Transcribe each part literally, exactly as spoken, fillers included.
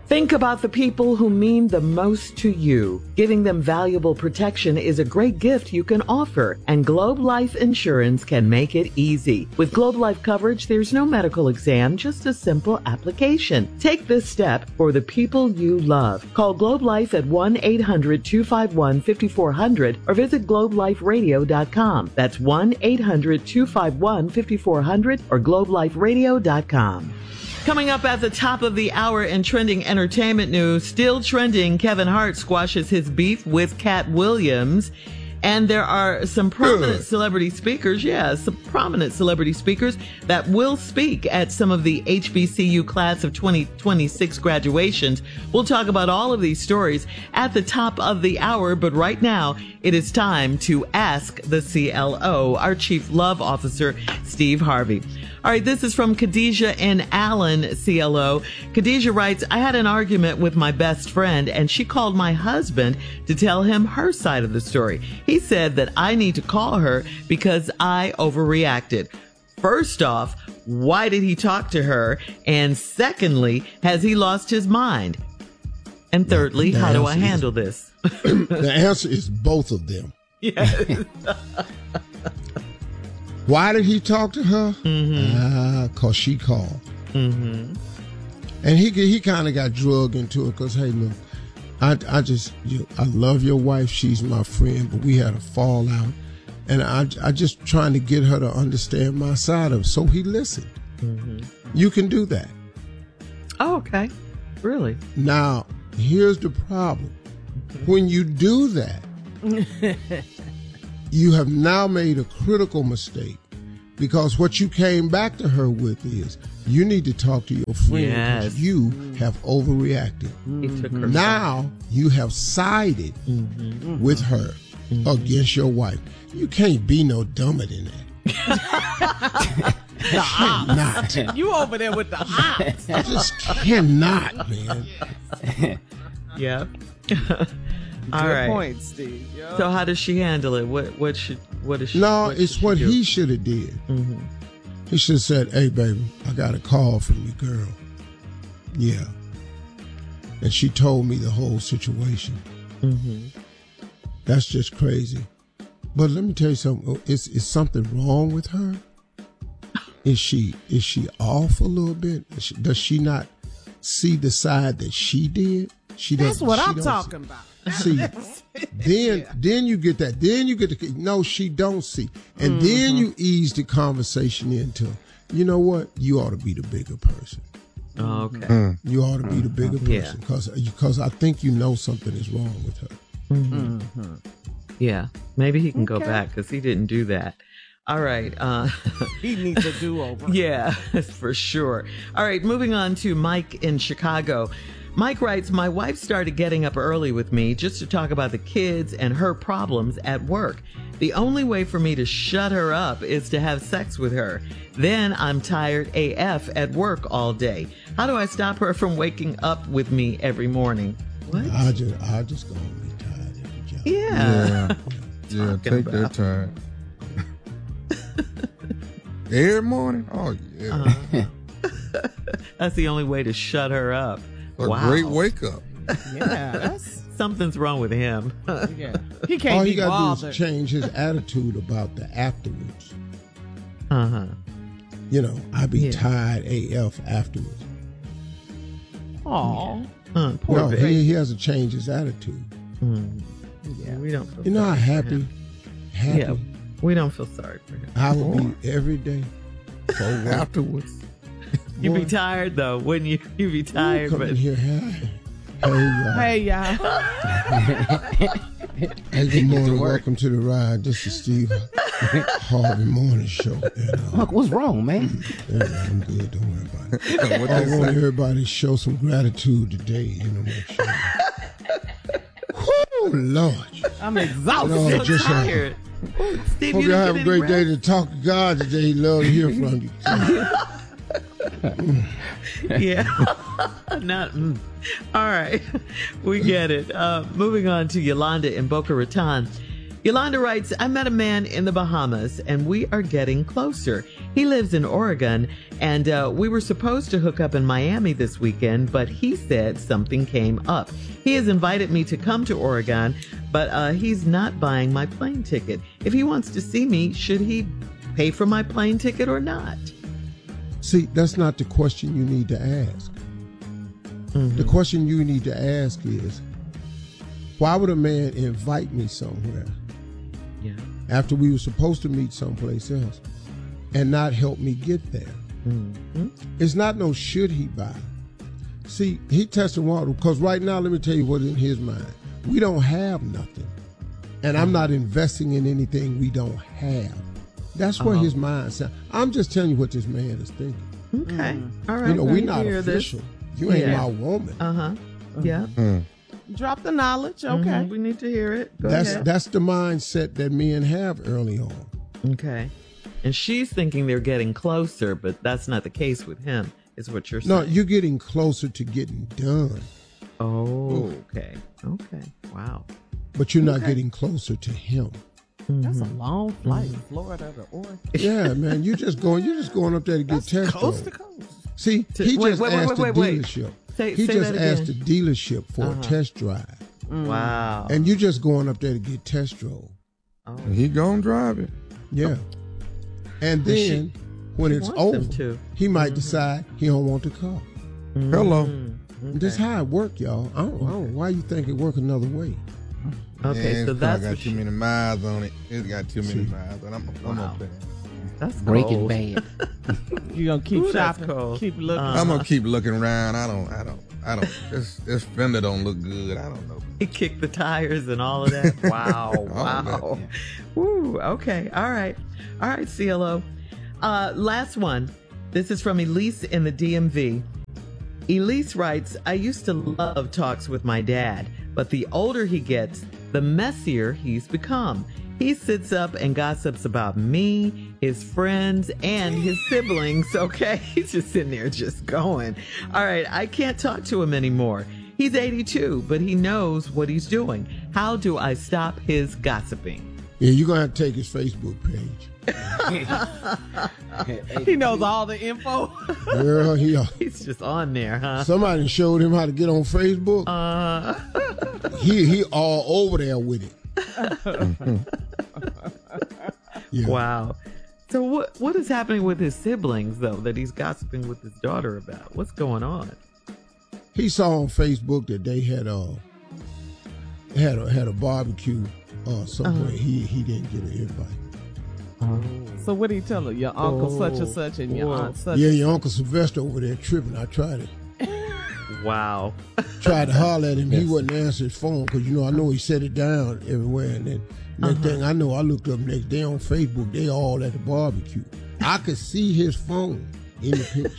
Think about the people who mean the most to you. Giving them valuable protection is a great gift you can offer, and Globe Life Insurance can make it easy. With Globe Life coverage, there's no medical exam, just a simple application. Take this step for the people you love. Call Globe Life at one eight hundred two five one five four zero zero or visit globe life radio dot com. That's one eight hundred two five one five four zero zero or globe life radio dot com. Coming up at the top of the hour in trending entertainment news, still trending, Kevin Hart squashes his beef with Cat Williams. And there are some prominent Good. celebrity speakers, yeah, some prominent celebrity speakers that will speak at some of the H B C U class of twenty twenty-six graduations. We'll talk about all of these stories at the top of the hour, but right now it is time to ask the C L O, our Chief Love Officer, Steve Harvey. All right, this is from Khadijah in Allen, C L O. Khadijah writes, I had an argument with my best friend, and she called my husband to tell him her side of the story. He said that I need to call her because I overreacted. First off, why did he talk to her? And secondly, has he lost his mind? And thirdly, how do I handle this? The answer is both of them. Yes. Why did he talk to her? Mm-hmm. Ah, cause she called. Mm-hmm. And he he kind of got drugged into it because, hey, look, I, I just, you, I love your wife. She's my friend, but we had a fallout. And I, I just trying to get her to understand my side of it. So he listened. Mm-hmm. You can do that. Oh, okay. Really? Now, here's the problem. When you do that, you have now made a critical mistake, because what you came back to her with is you need to talk to your friend because yes. you have overreacted. He took her Now side. you have sided mm-hmm. with her mm-hmm. against your wife. You can't be no dumber than that. The ops. Not. You over there with the ops. I just cannot, man. Yeah. All All right. point, Steve. Yo. So how does she handle it? What what should what is she? No, what it's should what she do? he should have did. Mm-hmm. He should have said, hey, baby, I got a call from your girl. Yeah. And she told me the whole situation. Mm-hmm. That's just crazy. But let me tell you something. Is is something wrong with her? Is she is she off a little bit? Is she, does she not see the side that she did? She That's what she I'm don't talking see. about. See, then Yeah. then you get that. Then you get the no, she don't see, and Mm-hmm. then you ease the conversation into, you know what? You ought to be the bigger person. Oh, okay. Mm. You ought to be the bigger Yeah. person because because I think you know something is wrong with her. Mm-hmm. Mm-hmm. Yeah. Maybe he can go Okay. back because he didn't do that. All right. Uh, He needs a do-over. yeah, for sure. All right. Moving on to Mike in Chicago. Mike writes, my wife started getting up early with me just to talk about the kids and her problems at work. The only way for me to shut her up is to have sex with her. Then I'm tired A F at work all day. How do I stop her from waking up with me every morning? What? I just I just gonna be tired every job. Yeah. Yeah, yeah, Talking take their about. time. Every morning? Oh, yeah. Uh-huh. That's the only way to shut her up. A Wow. great wake up. Yeah, that's, Something's wrong with him. yeah. He can't All be you gotta do bothered. is change his attitude about the afterwards. Uh-huh. You know, I be Yeah. tired A F afterwards. Aw. Uh, poor No, baby. he, he has to change his attitude. Mm. Yeah. We don't feel You know how sorry for happy, him. happy Yeah, we don't feel sorry for him. I would be every day. So afterwards. You'd be Boy, tired though, wouldn't you? You'd be you tired, come but in here, hey, hey, y'all. Hey, y'all. Hey, good morning. Welcome to the ride. This is Steve Harvey Morning Show. And, uh, Look, what's wrong, man? yeah, I'm good. Don't worry about it. What I they want say? everybody to show some gratitude today. You know, make sure. Whoo, Lord. I'm exhausted. No, so just, uh, tired. Steve, Hope you you didn't have get a great any day rest? to talk to God today. He'd love to hear from you. Yeah. Not. Mm. All right. We get it. Uh, moving on to Yolanda in Boca Raton. Yolanda writes, I met a man in the Bahamas and we are getting closer. He lives in Oregon and uh, we were supposed to hook up in Miami this weekend, but he said something came up. He has invited me to come to Oregon, but uh, he's not buying my plane ticket. If he wants to see me, should he pay for my plane ticket or not? See, that's not the question you need to ask. Mm-hmm. The question you need to ask is, why would a man invite me somewhere yeah. after we were supposed to meet someplace else and not help me get there? Mm-hmm. It's not no should he buy. See, he tested water because right now, let me tell you what's in his mind. We don't have nothing. And I'm not investing in anything we don't have. That's where uh-huh. his mind sounds. I'm just telling you what this man is thinking. Okay. Mm-hmm. All right. You know, we're not official. This. You ain't yeah. my woman. Uh-huh. Yeah. Mm. Drop the knowledge. Okay. Mm-hmm. We need to hear it. Go that's ahead. That's the mindset that men have early on. Okay. And she's thinking they're getting closer, but that's not the case with him, is what you're saying. No, you're getting closer to getting done. Oh, okay. Okay. Wow. But you're not okay. getting closer to him. Mm-hmm. That's a long flight, mm-hmm. Florida to Oregon. Yeah, man, you just going, you're just going up there to get test coast to coast. See, to, he wait, just wait, asked wait, wait, the wait. dealership. Say, he say just that asked the dealership for uh-huh. a test drive. Mm. Wow. And you're just going up there to get test drove. Oh. He gonna drive it. Yeah. And then she, when it's over, he might mm-hmm. decide he don't want the car. Mm-hmm. Hello. Okay. That's how it work, y'all. I don't know why you think it work another way. Okay, Man, so that's got what too she... many miles on it. It's got too many miles, and I'm, I'm wow. up there. That's Breaking Bad. You gonna keep Ooh, shopping? Cold. Keep looking. Uh-huh. I'm gonna keep looking around. I don't. I don't. I don't. This this fender don't look good. I don't know. He kicked the tires and all of that. Wow. Wow. Yeah. Woo. Okay. All right. All right. C L O. Uh, last one. This is from Elise in the D M V. Elise writes, I used to love talks with my dad, but the older he gets, the messier he's become. He sits up and gossips about me, his friends, and his siblings, okay? He's just sitting there just going. All right, I can't talk to him anymore. He's eighty-two, but he knows what he's doing. How do I stop his gossiping? Yeah, you're going to have to take his Facebook page. He knows all the info. Girl, he, uh, he's just on there, huh? Somebody showed him how to get on Facebook. Uh, he he all over there with it. Yeah. Wow. So what what is happening with his siblings, though, that he's gossiping with his daughter about? What's going on? He saw on Facebook that they had uh had a had a barbecue uh somewhere. Uh-huh. He he didn't get an invite. Oh. So what did he tell her? Your uncle oh. such and such and your Whoa. aunt such. Yeah, and your such. Uncle Sylvester over there tripping. I tried it. Wow. Tried to holler at him. Yes. He wouldn't answer his phone because, you know, I know he set it down everywhere. And then next uh-huh. thing I know, I looked up next day on Facebook, they all at the barbecue. I could see his phone in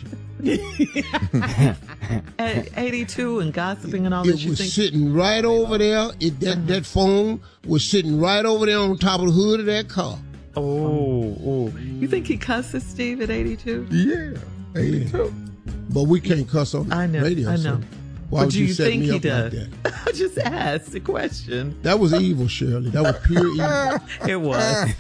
the picture. At eighty-two and gossiping and all it that. It was think- sitting right over there. It, that, uh-huh. that phone was sitting right over there on top of the hood of that car. Oh, oh. You think he cusses, Steve, at eighty-two? Yeah, eighty-two. Yeah. But we can't cuss on the I know, radio. I know. So why but would do you, you set think me he up does? like that? I just asked the question. That was evil, Shirley. That was pure evil. It was.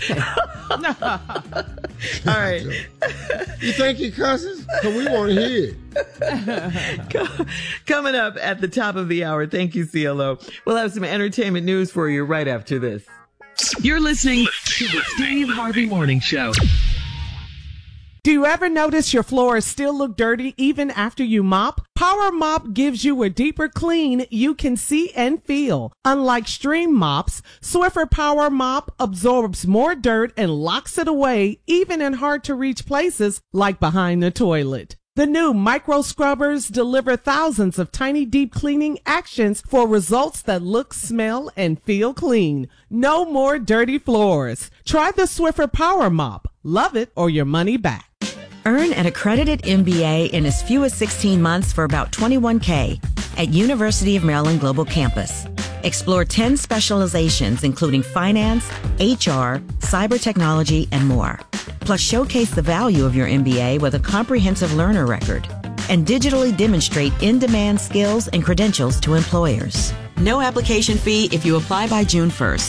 All right. You think he cusses? Because we want to hear it. Coming up at the top of the hour, thank you, C L O. We'll have some entertainment news for you right after this. You're listening to the Steve Harvey Morning Show. Do you ever notice your floors still look dirty even after you mop? Power Mop gives you a deeper clean you can see and feel. Unlike stream mops, Swiffer Power Mop absorbs more dirt and locks it away even in hard-to-reach places like behind the toilet. The new micro scrubbers deliver thousands of tiny deep cleaning actions for results that look, smell, and feel clean. No more dirty floors. Try the Swiffer Power Mop. Love it or your money back. Earn an accredited M B A in as few as sixteen months for about twenty-one K at University of Maryland Global Campus. Explore ten specializations including finance, H R, cyber technology, and more. Plus showcase the value of your M B A with a comprehensive learner record and digitally demonstrate in-demand skills and credentials to employers. No application fee if you apply by June first.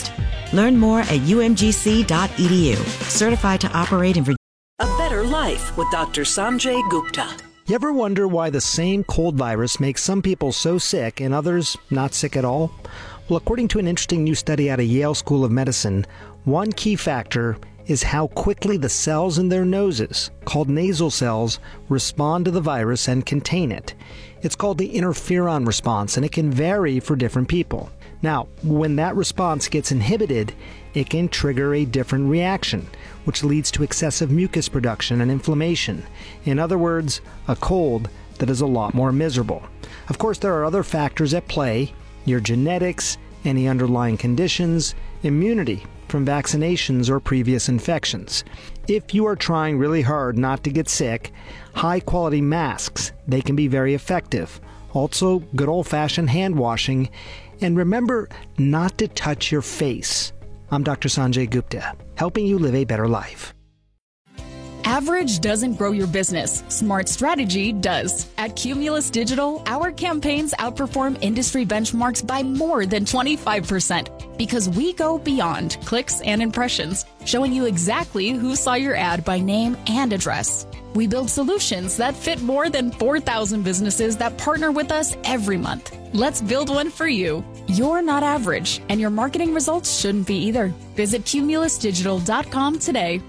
Learn more at u m g c dot e d u. Certified to operate in Virginia. A Better Life with Doctor Sanjay Gupta. You ever wonder why the same cold virus makes some people so sick and others not sick at all? Well, according to an interesting new study out of Yale School of Medicine, one key factor is how quickly the cells in their noses, called nasal cells, respond to the virus and contain it. It's called the interferon response, and it can vary for different people. Now, when that response gets inhibited, it can trigger a different reaction, which leads to excessive mucus production and inflammation. In other words, a cold that is a lot more miserable. Of course, there are other factors at play: your genetics, any underlying conditions, immunity from vaccinations or previous infections. If you are trying really hard not to get sick, high-quality masks, they can be very effective. Also, good old-fashioned hand washing. And remember not to touch your face. I'm Doctor Sanjay Gupta, helping you live a better life. Average doesn't grow your business. Smart strategy does. At Cumulus Digital, our campaigns outperform industry benchmarks by more than twenty-five percent because we go beyond clicks and impressions, showing you exactly who saw your ad by name and address. We build solutions that fit more than four thousand businesses that partner with us every month. Let's build one for you. You're not average, and your marketing results shouldn't be either. Visit cumulus digital dot com today.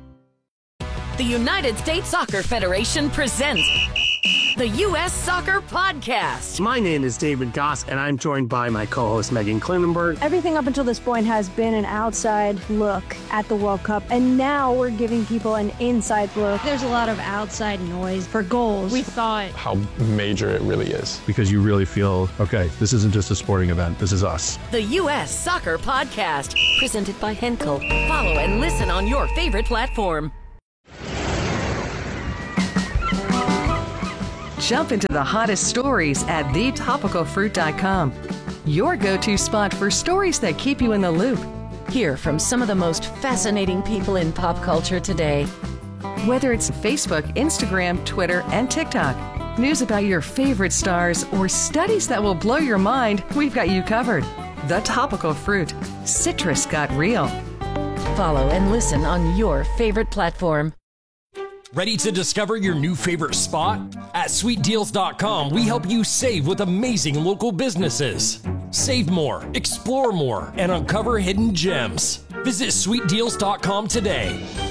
The United States Soccer Federation presents the U S Soccer Podcast. My name is David Goss, and I'm joined by my co-host Megan Klinenberg. Everything up until this point has been an outside look at the World Cup, and now we're giving people an inside look. There's a lot of outside noise for goals. We thought how major it really is. Because you really feel, okay, this isn't just a sporting event, this is us. The U S Soccer Podcast, presented by Henkel. Follow and listen on your favorite platform. Jump into the hottest stories at the topical fruit dot com. Your go-to spot for stories that keep you in the loop. Hear from some of the most fascinating people in pop culture today. Whether it's Facebook, Instagram, Twitter, and TikTok, news about your favorite stars, or studies that will blow your mind, we've got you covered. The Topical Fruit. Citrus got real. Follow and listen on your favorite platform. Ready to discover your new favorite spot? At sweet deals dot com, we help you save with amazing local businesses. Save more, explore more, and uncover hidden gems. Visit sweet deals dot com today.